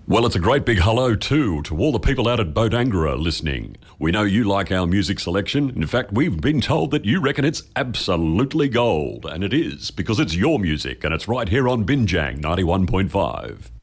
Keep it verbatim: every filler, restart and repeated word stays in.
Well, it's a great big hello too to all the people out at Bodangra listening. We know you like our music selection. In fact, we've been told that you reckon it's absolutely gold. And it is, because it's your music and it's right here on Binjang ninety-one point five.